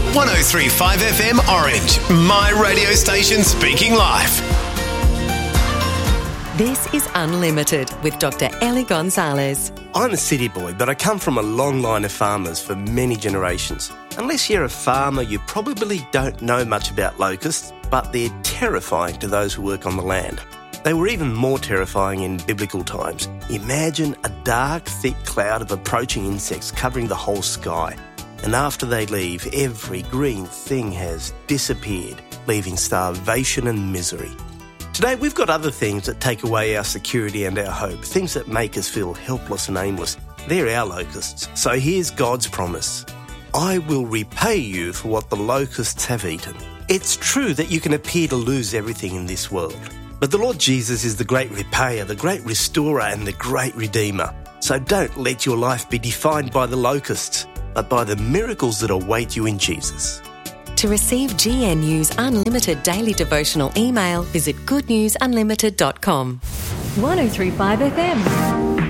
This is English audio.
103.5 FM Orange, my radio station speaking life. This is Unlimited with Dr. Ellie Gonzalez. I'm a city boy, but I come from a long line of farmers for many generations. Unless you're a farmer, you probably don't know much about locusts, but they're terrifying to those who work on the land. They were even more terrifying in biblical times. Imagine a dark, thick cloud of approaching insects covering the whole sky. And after they leave, every green thing has disappeared, leaving starvation and misery. Today, we've got other things that take away our security and our hope, things that make us feel helpless and aimless. They're our locusts. So here's God's promise. I will repay you for what the locusts have eaten. It's true that you can appear to lose everything in this world, but the Lord Jesus is the great repayer, the great restorer, and the great redeemer. So don't let your life be defined by the locusts, but by the miracles that await you in Jesus. To receive GNU's Unlimited Daily Devotional email, visit goodnewsunlimited.com. 103.5 FM.